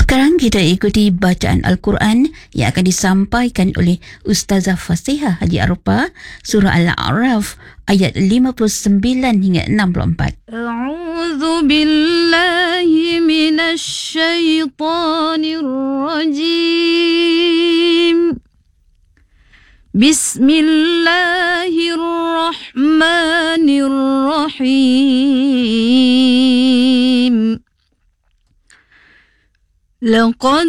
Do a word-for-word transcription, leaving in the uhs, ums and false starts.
Sekarang kita ikuti bacaan Al-Quran yang akan disampaikan oleh Ustazah Fasihah Haji Arupah, surah Al-A'raf ayat lima puluh sembilan hingga enam puluh empat. A'udzu billahi minasy syaithanir rajim. Bismillahirrahmanirrahim. Laqad